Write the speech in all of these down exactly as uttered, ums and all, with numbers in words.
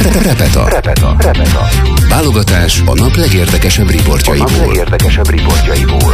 Repeta. Repeta. Repeta. Válogatás a nap legérdekesebb riportjaiból. A nap legérdekesebb riportjaiból.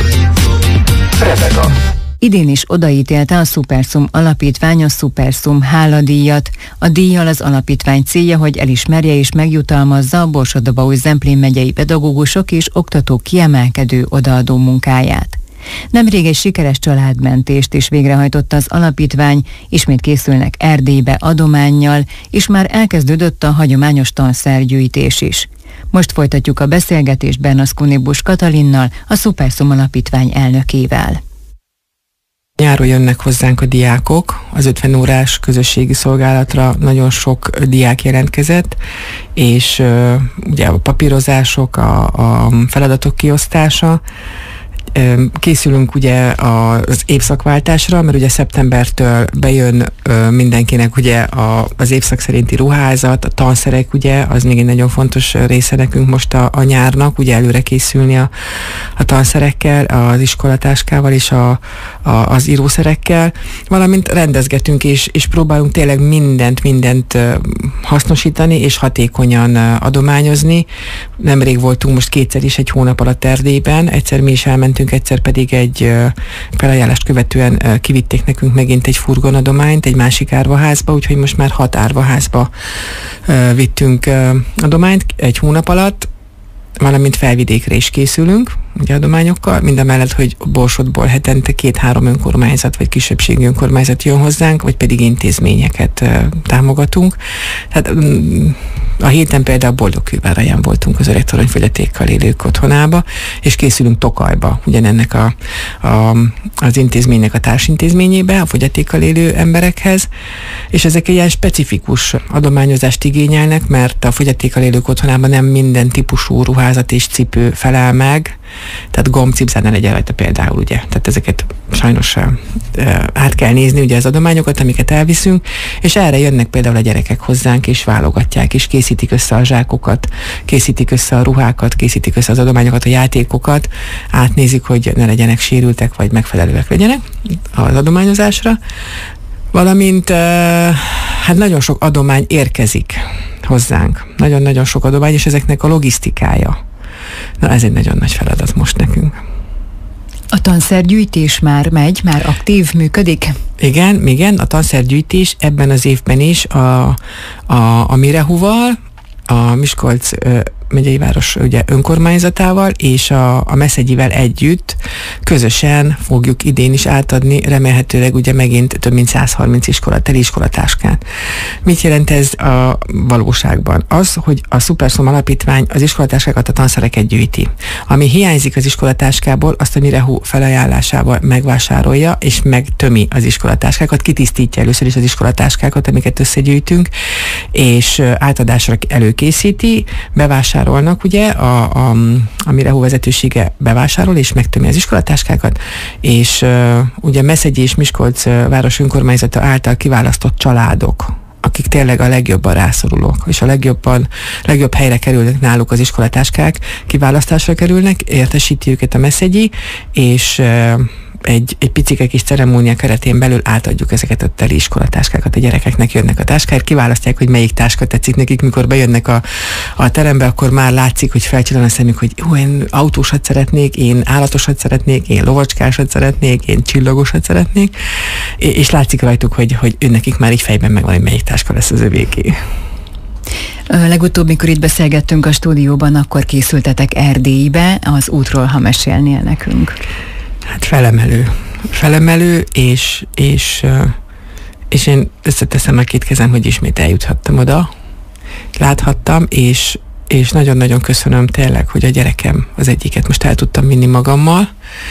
Repeta. Idén is odaítélte a Szuperszum Alapítvány a Szuperszum háladíjat. A díjjal az alapítvány célja, hogy elismerje és megjutalmazza a Borsod-Abaúj-Zemplén megyei pedagógusok és oktatók kiemelkedő odaadó munkáját. Nemrég egy sikeres családmentést is végrehajtott az alapítvány, ismét készülnek Erdélybe adománnyal, és már elkezdődött a hagyományos tanszergyűjtés is. Most folytatjuk a beszélgetést Bernaszkuni-Busch Katalinnal, a Szuperszum Alapítvány elnökével. Nyáron jönnek hozzánk a diákok, az ötven órás közösségi szolgálatra nagyon sok diák jelentkezett, és uh, ugye a papírozások, a, a feladatok kiosztása. Készülünk ugye az évszakváltásra, mert ugye szeptembertől bejön mindenkinek ugye a, az évszak szerinti ruházat, a tanszerek ugye, az még egy nagyon fontos része nekünk most a, a nyárnak, ugye előre készülni a, a tanszerekkel, az iskolatáskával és a, a, az írószerekkel, valamint rendezgetünk és, és próbálunk tényleg mindent, mindent hasznosítani és hatékonyan adományozni. Nemrég voltunk most kétszer is egy hónap alatt Erdélyben, egyszer mi is elmentünk, egyszer pedig egy felajánlást követően kivitték nekünk megint egy furgonadományt egy másik árvaházba, úgyhogy most már hat árvaházba vittünk adományt egy hónap alatt, valamint felvidékre is készülünk, ugye adományokkal, mindamellett, hogy Borsodból hetente két-három önkormányzat vagy kisebbségi önkormányzat jön hozzánk, vagy pedig intézményeket uh, támogatunk. Tehát um, a héten például Boldogkőváraján voltunk az öregtoronyfogyatékkal élők otthonába, és készülünk Tokajba, ugyanennek a, a, az intézménynek a társintézményébe, a fogyatékkal élő emberekhez, és ezek egy ilyen specifikus adományozást igényelnek, mert a fogyatékkal élők otthonában nem minden típusú ruházat és cipő felel meg, tehát gombcipzár ne legyen rajta például, ugye. Tehát ezeket sajnos uh, át kell nézni, ugye az adományokat, amiket elviszünk, és erre jönnek például a gyerekek hozzánk, és válogatják, és készítik össze a zsákokat, készítik össze a ruhákat, készítik össze az adományokat, a játékokat, átnézik, hogy ne legyenek sérültek, vagy megfelelőek legyenek az adományozásra. Valamint uh, hát nagyon sok adomány érkezik hozzánk. Nagyon-nagyon sok adomány, és ezeknek a logisztikája. Na, ez egy nagyon nagy feladat most nekünk. A tanszergyűjtés már megy, már aktív, működik? Igen, igen, a tanszergyűjtés ebben az évben is a, a, a Mirehuval, a Miskolc ö, megyei város ugye, önkormányzatával és a, a Meszegyivel együtt közösen fogjuk idén is átadni, remélhetőleg ugye megint több mint száz harminc iskola, teli iskolatáskát. Mit jelent ez a valóságban? Az, hogy a Szuperszum Alapítvány az iskolatáskákat, a tanszereket gyűjti. Ami hiányzik az iskolatáskából, azt a Mirehu felajánlásával megvásárolja, és megtömi az iskolatáskákat, kitisztítja először is az iskolatáskákat, amiket összegyűjtünk, és átadásra előkészíti, bevásárolnak, ugye, a, a, a Mirehu vezetősége bevásárol, és megtömi az iskolatáskákat, és uh, ugye Meszegyi és Miskolc város önkormányzata által kiválasztott családok, akik tényleg a legjobban rászorulók, és a legjobban, legjobb helyre kerülnek náluk az iskolatáskák, kiválasztásra kerülnek, értesíti őket a Meszegyi, és uh, egy, egy picike kis ceremónia keretén belül átadjuk ezeket a teli iskolatáskákat. A gyerekeknek jönnek a táskáért, kiválasztják, hogy melyik táska tetszik nekik, mikor bejönnek a, a terembe, akkor már látszik, hogy felcsillan a szemük, hogy jó, én autósat szeretnék, én állatosat szeretnék, én lovacskásat szeretnék, én csillagosat szeretnék, és látszik rajtuk, hogy, hogy nekik már így fejben megvan, hogy melyik táska lesz az övéké. Legutóbb, mikor itt beszélgettünk a stúdióban, akkor készültetek Erdélybe, az útról, ha mesélnél nekünk. Hát felemelő. Felemelő, és, és, és én összeteszem a két kezem, hogy ismét eljuthattam oda. Láthattam, és, és nagyon-nagyon köszönöm tényleg, hogy a gyerekem az egyiket most el tudtam vinni magammal.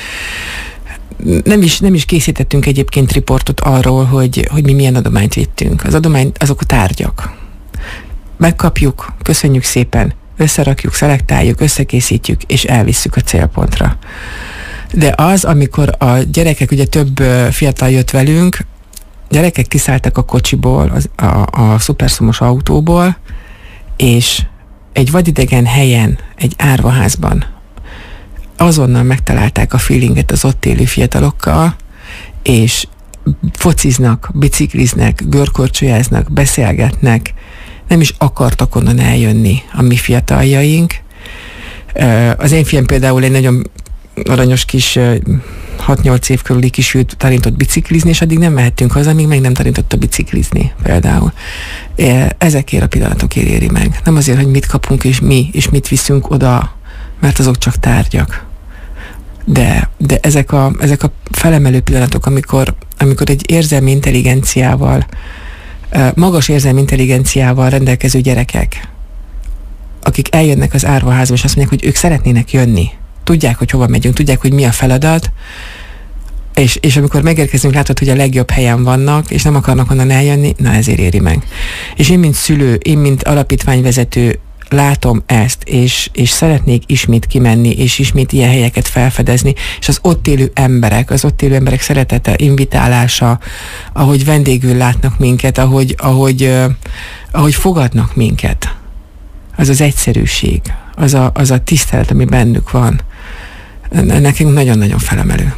Nem is, nem is készítettünk egyébként riportot arról, hogy, hogy mi milyen adományt vittünk. Az adomány, azok a tárgyak. Megkapjuk, köszönjük szépen, összerakjuk, szelektáljuk, összekészítjük, és elvisszük a célpontra. De az, amikor a gyerekek, ugye több fiatal jött velünk, gyerekek kiszálltak a kocsiból, az, a, a szuperszumos autóból, és egy vadidegen helyen, egy árvaházban azonnal megtalálták a feelinget az ott élő fiatalokkal, és fociznak, bicikliznek, görkorcsolyáznak, beszélgetnek, nem is akartak onnan eljönni a mi fiataljaink. Az én fiam például egy nagyon aranyos kis hat-nyolc év körüli kisült tanított biciklizni, és addig nem mehettünk haza, amíg meg nem tanította biciklizni például. Ezekért a pillanatokért éri meg. Nem azért, hogy mit kapunk és mi, és mit viszünk oda, mert azok csak tárgyak. De, de ezek, a, ezek a felemelő pillanatok, amikor, amikor egy érzelmi intelligenciával, magas érzelmi intelligenciával rendelkező gyerekek, akik eljönnek az árvaházba, és azt mondják, hogy ők szeretnének jönni. Tudják, hogy hova megyünk, tudják, hogy mi a feladat, és, és amikor megérkezünk, látod, hogy a legjobb helyen vannak, és nem akarnak onnan eljönni, na ezért éri meg. És én, mint szülő, én, mint alapítványvezető látom ezt, és, és szeretnék ismét kimenni, és ismét ilyen helyeket felfedezni, és az ott élő emberek, az ott élő emberek szeretete, invitálása, ahogy vendégül látnak minket, ahogy, ahogy, uh, ahogy fogadnak minket, az az egyszerűség, az a, az a tisztelet, ami bennük van, nekünk nagyon-nagyon felemelő.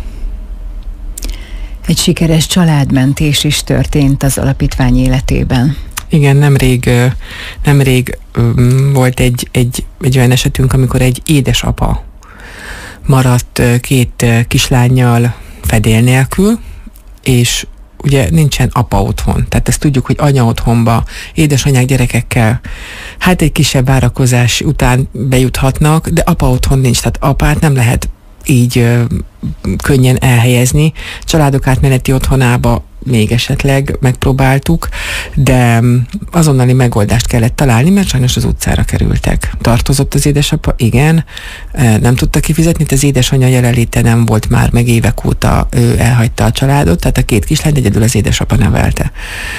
Egy sikeres családmentés is történt az alapítvány életében. Igen, nemrég, nemrég volt egy, egy, egy olyan esetünk, amikor egy édesapa maradt két kislánnyal fedél nélkül, és ugye nincsen apa otthon. Tehát ezt tudjuk, hogy anya otthonba, édesanyák gyerekekkel, hát egy kisebb várakozás után bejuthatnak, de apa otthon nincs, tehát apát nem lehet így ö, könnyen elhelyezni. Családok átmeneti otthonába még esetleg megpróbáltuk, de azonnali megoldást kellett találni, mert sajnos az utcára kerültek. Tartozott az édesapa, igen, nem tudta kifizetni, az édesanyja jelenléte nem volt már, meg évek óta ő elhagyta a családot, tehát a két kislányt egyedül az édesapa nevelte.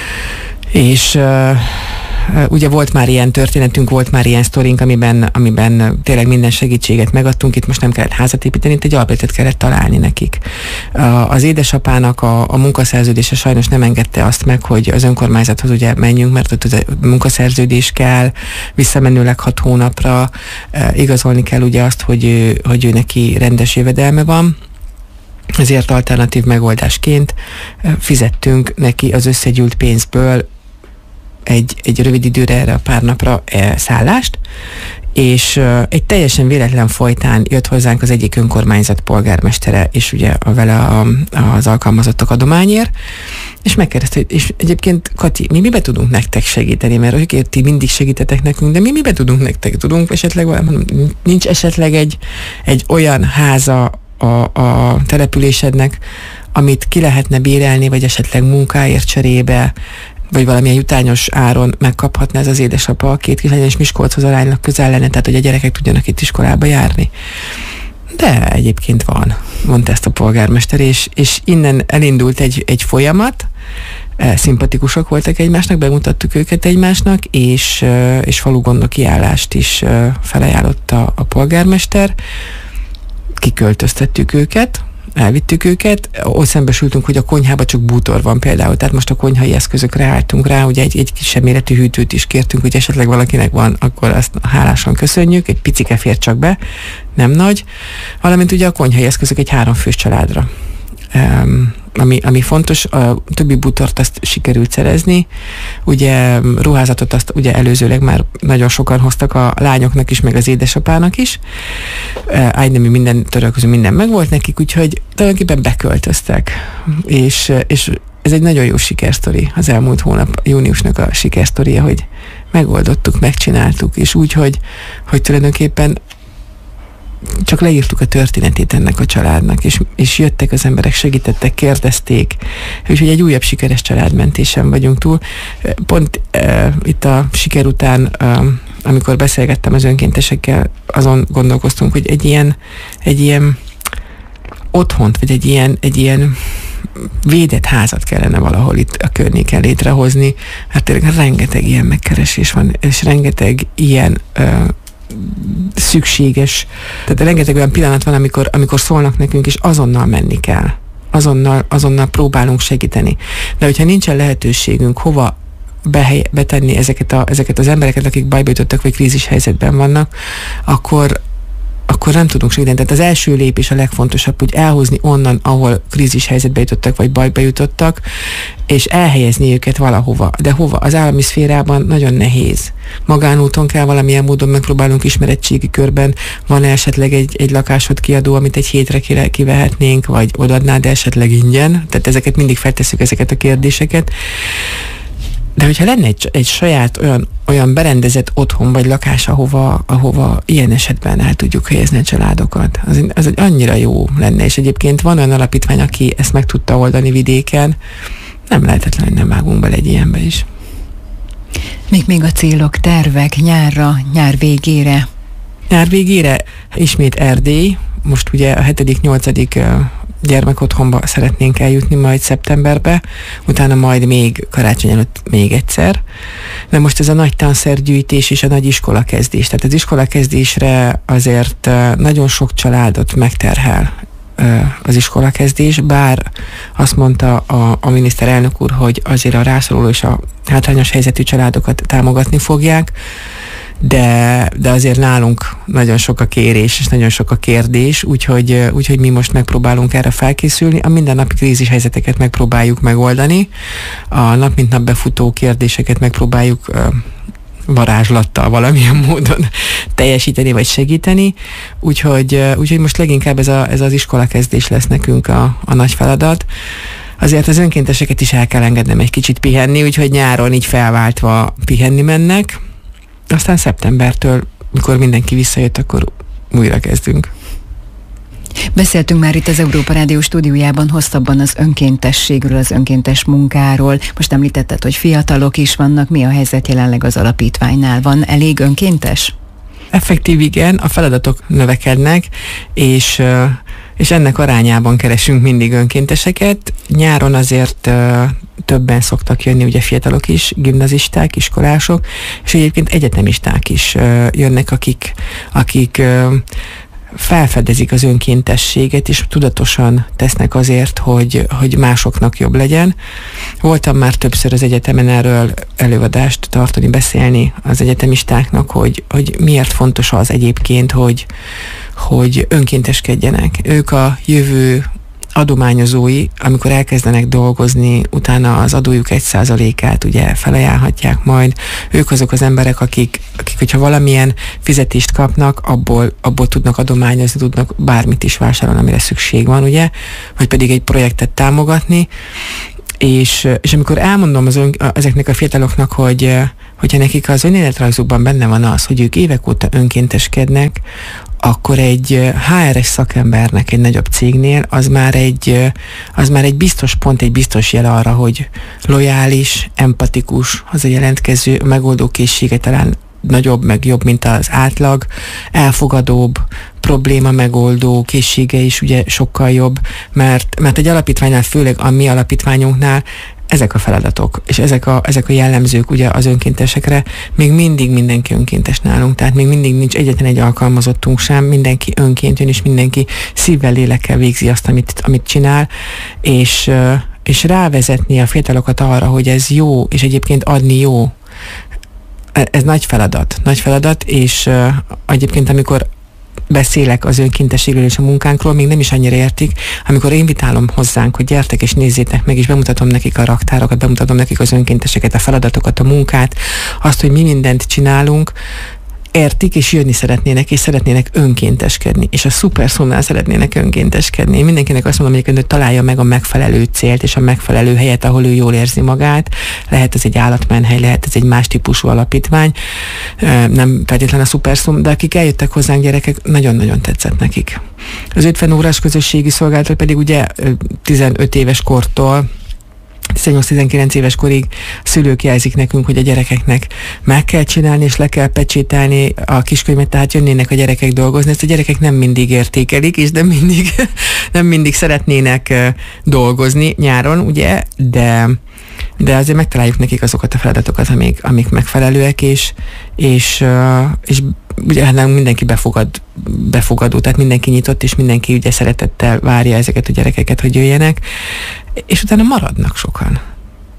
És uh, ugye volt már ilyen történetünk, volt már ilyen sztorink, amiben, amiben tényleg minden segítséget megadtunk, itt most nem kellett házat építeni, itt egy albérletet kellett találni nekik. Uh, az édesapának a, a munkaszerződése sajnos nem engedte azt meg, hogy az önkormányzathoz ugye menjünk, mert ott a munkaszerződés kell, visszamenőleg hat hónapra, uh, igazolni kell ugye azt, hogy ő, hogy ő neki rendes jövedelme van. Ezért alternatív megoldásként fizettünk neki az összegyűlt pénzből egy, egy rövid időre, erre a pár napra e, szállást, és uh, egy teljesen véletlen folytán jött hozzánk az egyik önkormányzat polgármestere, és ugye a, vele a, az alkalmazottak adományért, és megkérdezte, hogy és egyébként Kati, mi mibe tudunk nektek segíteni, mert hogy ti mindig segítetek nekünk, de mi mibe tudunk nektek? Tudunk esetleg valami, nincs esetleg egy, egy olyan háza a, a településednek, amit ki lehetne bérelni, vagy esetleg munkáért cserébe, vagy valamilyen jutányos áron megkaphatna ez az édesapa a két kislány, és Miskolchoz aránylag közel lenne, tehát hogy a gyerekek tudjanak itt iskolába járni. De egyébként van, mondta ezt a polgármester, és, és innen elindult egy, egy folyamat, szimpatikusak voltak egymásnak, bemutattuk őket egymásnak, és, és falugondoki állást is felajánlotta a polgármester, kiköltöztettük őket, elvittük őket, ott szembesültünk, hogy a konyhába csak bútor van például, tehát most a konyhai eszközökre álltunk rá, ugye egy, egy kisebb méretű hűtőt is kértünk, hogy esetleg valakinek van, akkor azt hálásan köszönjük, egy picike fér csak be, nem nagy, valamint ugye a konyhai eszközök egy háromfős családra. Um, ami, ami fontos, a többi bútort azt sikerült szerezni, ugye ruházatot azt ugye előzőleg már nagyon sokan hoztak a lányoknak is, meg az édesapának is, uh, ágynemű minden törölköző, minden megvolt nekik, úgyhogy tulajdonképpen beköltöztek, és, és ez egy nagyon jó sikersztori, az elmúlt hónap júniusnak a sikersztoria, hogy megoldottuk, megcsináltuk, és úgy, hogy, hogy tulajdonképpen csak leírtuk a történetét ennek a családnak, és, és jöttek az emberek, segítettek, kérdezték, úgyhogy egy újabb sikeres családmentésen vagyunk túl. Pont e, itt a siker után, e, amikor beszélgettem az önkéntesekkel, azon gondolkoztunk, hogy egy ilyen, egy ilyen otthont, vagy egy ilyen, egy ilyen védett házat kellene valahol itt a környéken létrehozni, hát tényleg rengeteg ilyen megkeresés van, és rengeteg ilyen e, szükséges. Tehát rengeteg olyan pillanat van, amikor, amikor szólnak nekünk, és azonnal menni kell. Azonnal, azonnal próbálunk segíteni. De hogyha nincsen lehetőségünk hova behely, betenni ezeket, a, ezeket az embereket, akik bajba jutottak, vagy krízis helyzetben vannak, akkor akkor nem tudunk segíteni. Tehát az első lépés a legfontosabb, hogy elhozni onnan, ahol krízis helyzetbe jutottak, vagy bajba jutottak, és elhelyezni őket valahova. De hova? Az állami szférában nagyon nehéz. Magánúton kell valamilyen módon megpróbálunk ismeretségi körben. Van esetleg egy, egy lakásod kiadó, amit egy hétre kivehetnénk, vagy odaadnád esetleg ingyen. Tehát ezeket mindig feltesszük, ezeket a kérdéseket. De hogyha lenne egy, egy saját olyan, olyan berendezett otthon vagy lakás, ahova, ahova ilyen esetben el tudjuk helyezni a családokat, az, az egy annyira jó lenne, és egyébként van olyan alapítvány, aki ezt meg tudta oldani vidéken, nem lehetetlen, hogy nem vágunk bele egy ilyenbe is. Mik még a célok, tervek nyárra, nyár végére? Nyár végére ismét Erdély, most ugye a hetedik, nyolcadik gyermekotthonba szeretnénk eljutni majd szeptemberbe, utána majd még karácsony előtt még egyszer. De most ez a nagy tanszergyűjtés és a nagy iskolakezdés. Tehát az iskolakezdésre azért nagyon sok családot megterhel az iskolakezdés, bár azt mondta a, a miniszterelnök úr, hogy azért a rászoruló és a hátrányos helyzetű családokat támogatni fogják, de, de azért nálunk nagyon sok a kérés, és nagyon sok a kérdés, úgyhogy, úgyhogy mi most megpróbálunk erre felkészülni. A mindennapi krízis helyzeteket megpróbáljuk megoldani, a nap mint nap befutó kérdéseket megpróbáljuk varázslattal valamilyen módon teljesíteni vagy segíteni, úgyhogy, úgyhogy most leginkább ez, a, ez az iskolakezdés lesz nekünk a, a nagy feladat. Azért az önkénteseket is el kell engednem egy kicsit pihenni, úgyhogy nyáron így felváltva pihenni mennek. Aztán szeptembertől, mikor mindenki visszajött, akkor újra kezdünk. Beszéltünk már itt az Európa Rádió stúdiójában hosszabban az önkéntességről, az önkéntes munkáról. Most említetted, hogy fiatalok is vannak. Mi a helyzet jelenleg az alapítványnál? Van elég önkéntes? Effektív igen, a feladatok növekednek, és, és ennek arányában keresünk mindig önkénteseket. Nyáron azért többen szoktak jönni, ugye fiatalok is, gimnazisták, iskolások, és egyébként egyetemisták is jönnek, akik, akik felfedezik az önkéntességet, és tudatosan tesznek azért, hogy, hogy másoknak jobb legyen. Voltam már többször az egyetemen erről előadást tartani, beszélni az egyetemistáknak, hogy, hogy miért fontos az egyébként, hogy, hogy önkénteskedjenek. Ők a jövő adományozói, amikor elkezdenek dolgozni, utána az adójuk egy százalékát ugye felajánlhatják majd. Ők azok az emberek, akik, akik hogyha valamilyen fizetést kapnak, abból, abból tudnak adományozni, tudnak bármit is vásárolni, amire szükség van, ugye? Vagy pedig egy projektet támogatni. És, és amikor elmondom az ön, ezeknek a fiataloknak, hogy hogyha nekik az önéletrajzukban benne van az, hogy ők évek óta önkénteskednek, akkor egy há er es szakembernek egy nagyobb cégnél az már egy, az már egy biztos pont, egy biztos jel arra, hogy lojális, empatikus az a jelentkező, a megoldókészsége talán nagyobb, meg jobb, mint az átlag, elfogadóbb, probléma megoldó készsége is ugye sokkal jobb, mert, mert egy alapítványnál, főleg a mi alapítványunknál ezek a feladatok, és ezek a, ezek a jellemzők ugye az önkéntesekre, még mindig mindenki önkéntes nálunk, tehát még mindig nincs egyetlen egy alkalmazottunk sem, mindenki önként jön, és mindenki szívvel, lélekkel végzi azt, amit, amit csinál, és, és rávezetni a fiatalokat arra, hogy ez jó, és egyébként adni jó. Ez nagy feladat, nagy feladat, és egyébként amikor beszélek az önkéntességről és a munkánkról, még nem is annyira értik, amikor invitálom hozzánk, hogy gyertek és nézzétek meg, és bemutatom nekik a raktárokat, bemutatom nekik az önkénteseket, a feladatokat, a munkát, azt, hogy mi mindent csinálunk, értik, és jönni szeretnének, és szeretnének önkénteskedni, és a szuperszumnál szeretnének önkénteskedni. Én mindenkinek azt mondom, hogy találja meg a megfelelő célt, és a megfelelő helyet, ahol ő jól érzi magát. Lehet ez egy állatmenhely, lehet ez egy más típusú alapítvány, nem feltétlenül a szuperszum, de akik eljöttek hozzánk gyerekek, nagyon-nagyon tetszett nekik. Az ötven órás közösségi szolgálat pedig ugye tizenöt éves kortól tizennyolc-tizenkilenc éves korig szülők jelzik nekünk, hogy a gyerekeknek meg kell csinálni, és le kell pecsételni a kiskönyvet, tehát jönnének a gyerekek dolgozni. Ezt a gyerekek nem mindig értékelik, és nem mindig, nem mindig szeretnének dolgozni nyáron, ugye, de, de azért megtaláljuk nekik azokat a feladatokat, amik, amik megfelelőek, és, és, és ugye nem mindenki befogad, befogadó, tehát mindenki nyitott, és mindenki ugye szeretettel várja ezeket a gyerekeket, hogy jöjjenek, és utána maradnak sokan.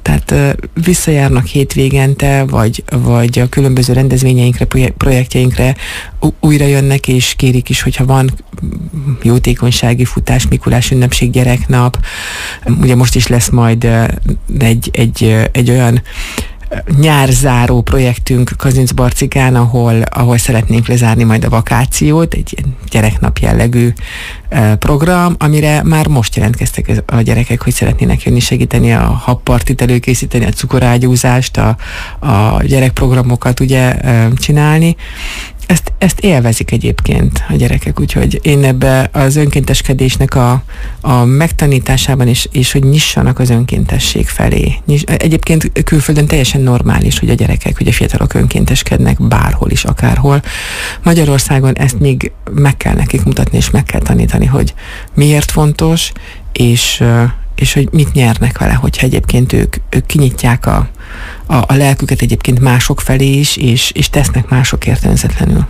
Tehát visszajárnak hétvégente, vagy, vagy a különböző rendezvényeinkre, projektjeinkre újra jönnek, és kérik is, hogyha van jótékonysági futás, Mikulás ünnepség, gyereknap. Ugye most is lesz majd egy, egy, egy olyan nyárzáró projektünk Kazincbarcikán, ahol, ahol szeretnénk lezárni majd a vakációt, egy gyereknap jellegű program, amire már most jelentkeztek a gyerekek, hogy szeretnének jönni segíteni a habpartit előkészíteni, a cukorágyúzást, a, a gyerekprogramokat ugye csinálni. Ezt, ezt élvezik egyébként a gyerekek, úgyhogy én ebbe az önkénteskedésnek a, a megtanításában is, és hogy nyissanak az önkéntesség felé. Egyébként külföldön teljesen normális, hogy a gyerekek, hogy a fiatalok önkénteskednek bárhol is, akárhol. Magyarországon ezt még meg kell nekik mutatni, és meg kell tanítani, hogy miért fontos, és, és hogy mit nyernek vele, hogyha egyébként ők, ők kinyitják a A, a lelküket egyébként mások felé is, és, és tesznek másokért önzetlenül.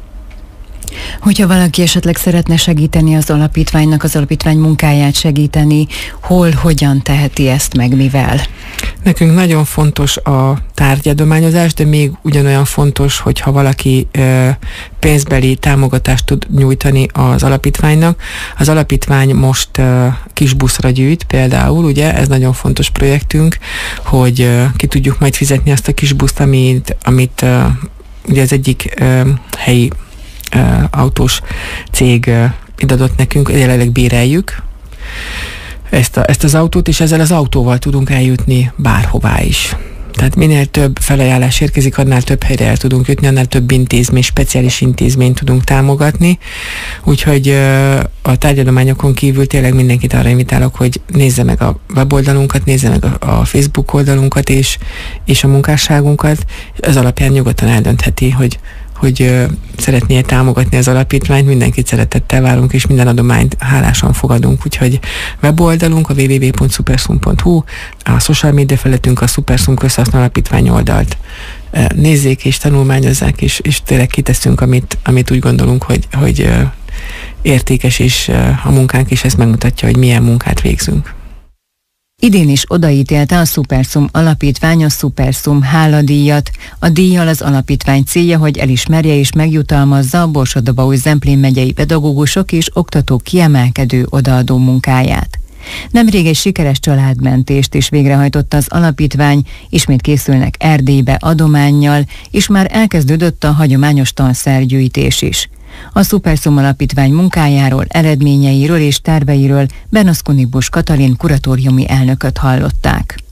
Hogyha valaki esetleg szeretne segíteni az alapítványnak, az alapítvány munkáját segíteni, hol, hogyan teheti ezt meg, mivel? Nekünk nagyon fontos a tárgyadományozás, de még ugyanolyan fontos, hogyha valaki ö, pénzbeli támogatást tud nyújtani az alapítványnak. Az alapítvány most ö, kis buszra gyűjt például, ugye, ez nagyon fontos projektünk, hogy ö, ki tudjuk majd fizetni azt a kis buszt, amit, amit ö, ugye az egyik ö, helyi ö, autós cég ö, idadott nekünk, jelenleg béreljük ezt, a, ezt az autót, és ezzel az autóval tudunk eljutni bárhová is. Tehát minél több felajánlás érkezik, annál több helyre el tudunk jutni, annál több intézmény, speciális intézményt tudunk támogatni. Úgyhogy a tárgyadományokon kívül tényleg mindenkit arra invitálok, hogy nézze meg a weboldalunkat, nézze meg a, a Facebook oldalunkat és, és a munkásságunkat. Ez alapján nyugodtan eldöntheti, hogy hogy uh, szeretné támogatni az alapítványt, mindenkit szeretettel várunk, és minden adományt hálásan fogadunk, úgyhogy weboldalunk a double-u double-u double-u pont supersum pont hu, a social media felületünk a Supersum Közhasznú Alapítvány oldalt uh, nézzék és tanulmányozzák, és, és tényleg kiteszünk, amit, amit úgy gondolunk, hogy, hogy uh, értékes, és uh, a munkánk is ezt megmutatja, hogy milyen munkát végzünk. Idén is odaítélte a Supersum Alapítvány a Supersum háladíjat. A díjjal az alapítvány célja, hogy elismerje és megjutalmazza a Borsod-Abaúj-Zemplén megyei pedagógusok és oktatók kiemelkedő odaadó munkáját. Nemrég egy sikeres családmentést is végrehajtott az alapítvány, ismét készülnek Erdélybe adománnyal, és már elkezdődött a hagyományos tanszergyűjtés is. A Supersum Alapítvány munkájáról, eredményeiről és terveiről Bernoszkoni Bus Katalin kuratóriumi elnököt hallották.